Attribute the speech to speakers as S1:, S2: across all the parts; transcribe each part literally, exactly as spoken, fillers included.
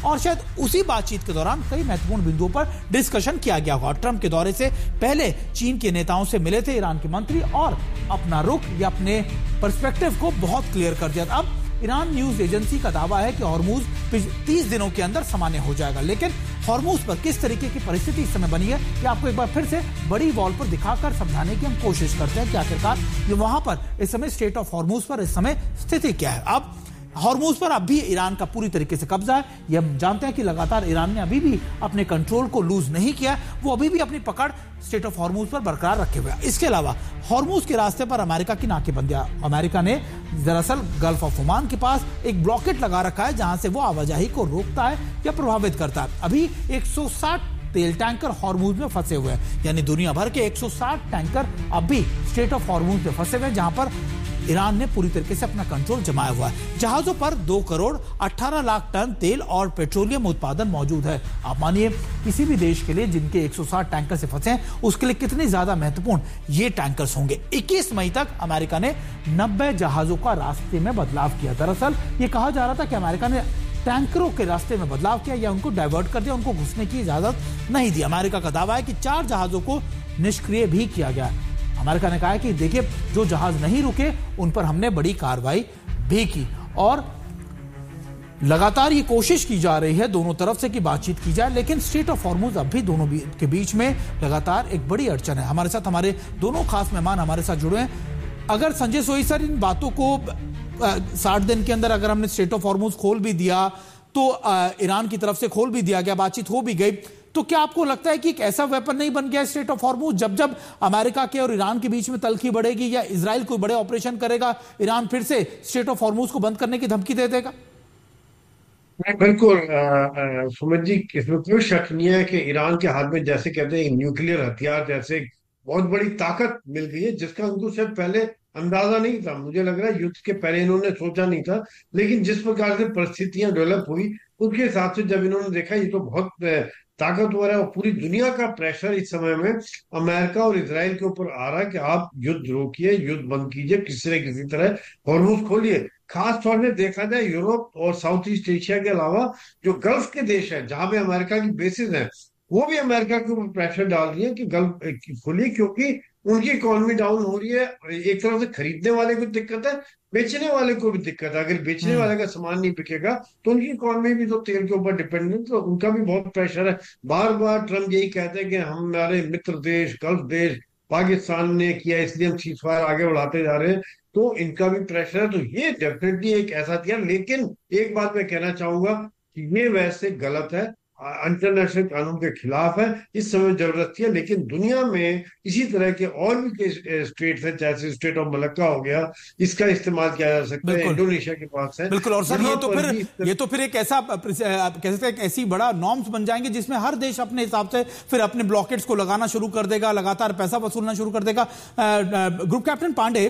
S1: और शायद उसी बातचीत के दौरान कई महत्वपूर्ण बिंदुओं पर डिस्कशन किया गया होगा। ट्रंप के दौरे से पहले चीन के नेताओं से मिले थे ईरान के मंत्री और अपना रुख या अपने पर्सपेक्टिव को बहुत क्लियर कर दिया। अब ईरान न्यूज एजेंसी का दावा है कि हॉर्मूज तीस दिनों के अंदर सामान्य हो जाएगा, लेकिन हॉर्मूज पर किस तरीके की परिस्थिति इस समय बनी है कि आपको एक बार फिर से बड़ी वॉल पर दिखाकर समझाने की हम कोशिश करते हैं कि आखिरकार ये वहां पर इस समय स्टेट ऑफ हॉर्मूज पर इस समय स्थिति क्या है। अब हॉर्मूज पर अब भी ईरान का पूरी तरीके से कब्जा है। ये हम जानते हैं कि लगातार ईरान ने अभी भी अपने कंट्रोल को लूज नहीं किया, वो अभी भी अपनी पकड़ स्टेट ऑफ हॉर्मूज पर बरकरार रखे हुए हैं। इसके अलावा हॉर्मूज के रास्ते पर अमेरिका की नाकेबंदी, अमेरिका ने दरअसल गल्फ ऑफ ओमान के पास एक ब्लॉकेट लगा रखा है जहां से वो आवाजाही को रोकता है या प्रभावित करता है। अभी एक सौ साठ तेल टैंकर हॉर्मूज में फंसे हुए हैं, यानी दुनिया भर के एक सौ साठ टैंकर अब भी स्टेट ऑफ हॉर्मूज में फंसे हुए हैं, जहां पर ईरान ने पूरी तरीके से अपना कंट्रोल जमाया हुआ है। जहाजों पर दो करोड़ अठारह लाख टन तेल और पेट्रोलियम उत्पादन मौजूद है। आप मानिए किसी भी देश के लिए जिनके एक सौ साठ टैंकर से फंसे हैं उसके लिए कितने ज्यादा महत्वपूर्ण ये टैंकर्स होंगे। इक्कीस मई तक अमेरिका ने नब्बे जहाजों का रास्ते में बदलाव किया। दरअसल ये कहा जा रहा था कि अमेरिका ने टैंकरों के रास्ते में बदलाव किया या उनको डाइवर्ट कर दिया, उनको घुसने की इजाजत नहीं दी। अमेरिका का दावा है कि चार जहाजों को निष्क्रिय भी किया गया। अमेरिका ने कहा है कि देखिए जो जहाज नहीं रुके उन पर हमने बड़ी कार्रवाई भी की और लगातार ये कोशिश की जा रही है दोनों तरफ से कि बातचीत की जाए, लेकिन स्टेट ऑफ हॉर्मूज अब भी दोनों के बीच में लगातार एक बड़ी अड़चन है। हमारे साथ हमारे दोनों खास मेहमान हमारे साथ जुड़े हैं। अगर संजय सोई सर इन बातों को साठ दिन के अंदर अगर हमने स्टेट ऑफ हॉर्मूज खोल भी दिया तो ईरान की तरफ से खोल भी दिया गया, बातचीत हो भी गई, तो क्या आपको लगता है कि एक ऐसा वेपन नहीं बन गया स्टेट ऑफ हॉर्मूज जब जब अमेरिका के और ईरान के बीच में तल्खी बढ़ेगी या इजराइल कोई बड़े ऑपरेशन करेगा ईरान फिर से स्टेट ऑफ हॉर्मूज को बंद करने की धमकी दे देगा?
S2: बिल्कुल सुमित जी, इसमें कोई शक नहीं है कि ईरान के हाथ में जैसे कहते हैं न्यूक्लियर हथियार जैसे बहुत बड़ी ताकत मिल गई है, जिसका उनको शायद पहले अंदाजा नहीं था। मुझे लग रहा है युद्ध के पहले इन्होंने सोचा नहीं था, लेकिन जिस प्रकार से परिस्थितियां डेवलप हुई उसके हिसाब से जब इन्होंने देखा ये तो बहुत अ, ताकतवर है और पूरी दुनिया का प्रेशर इस समय में अमेरिका और इसराइल के ऊपर आ रहा है कि आप युद्ध रोकिए, युद्ध बंद कीजिए, किसी न किसी तरह हॉर्मूज खोलिए। खास तौर पे देखा जाए यूरोप और साउथ ईस्ट एशिया के अलावा जो गल्फ के देश हैं जहां पे अमेरिका की बेसिस है, वो भी अमेरिका के ऊपर प्रेशर डाल रही है कि गल्फ खोलिए, क्योंकि उनकी इकोनॉमी डाउन हो रही है। एक तरफ से खरीदने वाले को दिक्कत है, बेचने वाले को भी दिक्कत है। अगर बेचने वाले का सामान नहीं बिकेगा तो उनकी इकोनॉमी भी तो तेल के ऊपर डिपेंडेंट, तो उनका भी बहुत प्रेशर है। बार बार ट्रम्प यही कहते हैं कि हमारे मित्र देश गल्फ देश पाकिस्तान ने किया इसलिए हम सीज फायर आगे बढ़ाते जा रहे हैं, तो इनका भी प्रेशर है। तो ये डेफिनेटली एक ऐसा थिया। लेकिन एक बात मैं कहना चाहूंगा कि ये वैसे गलत है, इंटरनेशनल कानून के खिलाफ है। इस समय जरूरत थी, लेकिन दुनिया में इसी तरह के और भी स्टेट है, जैसे स्टेट ऑफ मलक्का हो गया, इसका इस्तेमाल किया जा सकता है। इंडोनेशिया के पास है।
S1: बिल्कुल। और सर ये तो फिर ये तो फिर एक ऐसा कह सकते हैं ऐसी बड़ा नॉर्म्स बन जाएंगे जिसमें हर देश अपने हिसाब से फिर अपने ब्लॉकेट्स को लगाना शुरू कर देगा, लगातार पैसा वसूलना शुरू कर देगा। ग्रुप कैप्टन पांडे,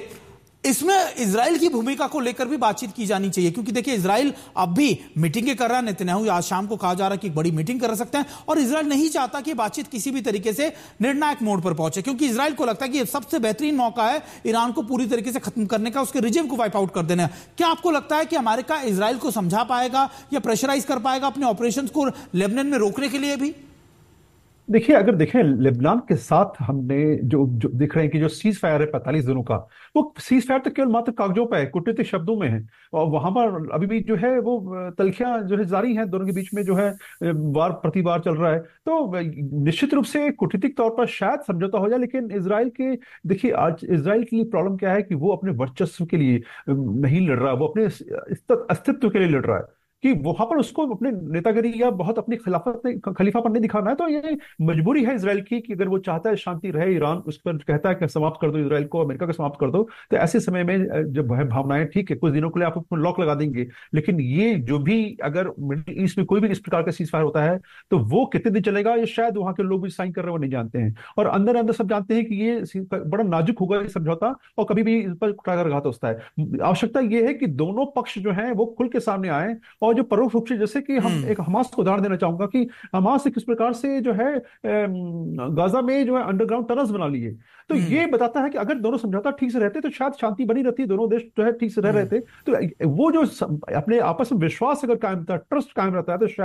S1: इसमें इजराइल की भूमिका को लेकर भी बातचीत की जानी चाहिए, क्योंकि देखिए इजराइल अब भी मीटिंगें कर रहा है। नेतन्याहू आज शाम को कहा जा रहा है कि बड़ी मीटिंग कर सकते हैं और इजराइल नहीं चाहता कि बातचीत किसी भी तरीके से निर्णायक मोड़ पर पहुंचे, क्योंकि इजराइल को लगता है कि यह सबसे बेहतरीन मौका है ईरान को पूरी तरीके से खत्म करने का, उसके रिजिम को वाइप आउट कर देना। क्या आपको लगता है कि अमेरिका इजराइल को समझा पाएगा या प्रेशराइज कर पाएगा अपने ऑपरेशंस को लेबनान में रोकने के लिए भी?
S3: देखिए, अगर देखें लेबनान के साथ हमने जो जो देख रहे हैं कि जो सीज फायर है पैंतालीस दिनों का, वो सीज फायर तो केवल मात्र कागजों पर है, कूटनीतिक शब्दों में है। और वहां पर अभी भी जो है वो तल्खियां जो है जारी हैं, दोनों के बीच में जो है वार प्रति वार चल रहा है। तो निश्चित रूप से कूटनीतिक तौर पर शायद समझौता हो जाए, लेकिन इसराइल के देखिए आज इसराइल के लिए प्रॉब्लम क्या है कि वो अपने वर्चस्व के लिए नहीं लड़ रहा, वो अपने अस्तित्व के लिए लड़ रहा है कि वहां पर उसको अपने नेतागिरी या बहुत अपनी खिलाफत खलीफापन नहीं दिखाना है। तो ये मजबूरी है इसराइल की कि अगर वो चाहता है शांति रहे, ईरान उस पर कहता है कि समाप्त कर दो इसराइल को, अमेरिका को समाप्त कर दो, तो ऐसे समय में जब भय भावनाएं ठीक है कुछ दिनों के लिए आप उसमें लॉक लगा देंगे, लेकिन ये जो भी अगर मिडिल ईस्ट में कोई भी इस प्रकार का सीज फायर होता है तो वो कितने दिन चलेगा ये शायद वहां के लोग भी साइन कर रहे हैं वो नहीं जानते हैं। और अंदर अंदर सब जानते हैं कि ये बड़ा नाजुक होगा ये समझौता और कभी भी इस पर कुठाराघात होता है। आवश्यकता ये है कि दोनों पक्ष जो है वो खुल के सामने आए और जो परोक्ष रूप से, जैसे कि हम एक हमास को उदाहरण देना चाहूंगा कि हमास किस प्रकार से जो है गाजा में जो है अंडरग्राउंड टनल्स बना लिए, तो ये बताता है कि अगर दोनों समझौता ठीक से रहते तो शायद शांति बनी रहती, दोनों देश जो है ठीक से रह रहे थे। तो वो जो अपने आपस में विश्वास अगर कायम था, ट्रस्ट कायम रहता है, तो